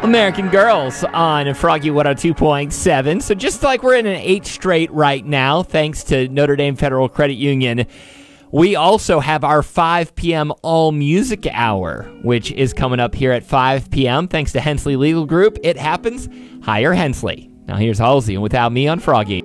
American Girls on Froggy 102.7. So just like we're in an 8 straight right now, thanks to Notre Dame Federal Credit Union, we also have our 5 p.m. All Music Hour, which is coming up here at 5 p.m. Thanks to Hensley Legal Group. It happens. Hire Hensley. Now here's Halsey and Without Me on Froggy.